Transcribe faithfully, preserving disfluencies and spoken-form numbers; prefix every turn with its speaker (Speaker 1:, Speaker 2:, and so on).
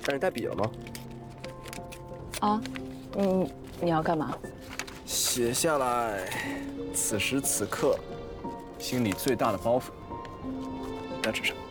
Speaker 1: 看你带笔了吗？
Speaker 2: 啊，嗯，你要干嘛？
Speaker 1: 写下来，此时此刻心里最大的包袱在纸上。